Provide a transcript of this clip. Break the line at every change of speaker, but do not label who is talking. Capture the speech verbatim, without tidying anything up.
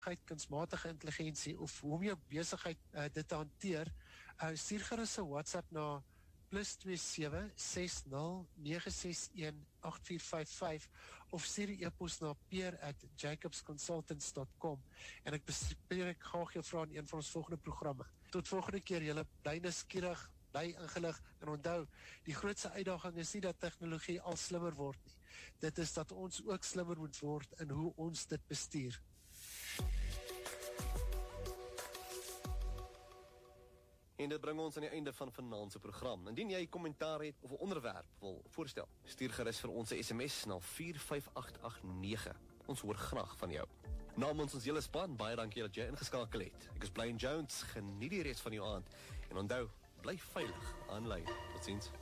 kunsmatige intelligensie of hoe om jou besigheid uh, dit te hanteer, uh, stuur gerus 'n WhatsApp na plus twee sewe ses nul nege ses een agt vier vyf vyf of stuur die e-pos na peer at jacobs consultants dot com en ek bespreek graag jou vrae in een van ons volgende programme. Tot volgende keer, julle bly nuuskierig, bly ingelig en onthou, die grootste uitdaging is nie dat tegnologie al slimmer word nie. Dit is dat ons ook slimmer moet word in hoe ons dit bestuur.
En dit bring ons aan die einde van vanaand se program. Indien jy kommentaar het of 'n onderwerp wil voorstel, stuur gerus vir ons 'n S M S na vier vyf agt agt nege. Ons hoor graag van jou. Namens ons hele span, baie dankie dat jy ingeskakel het. Ek is Brian Jones, geniet die res van jou aand en onthou, bly veilig aanlyn. Totsiens.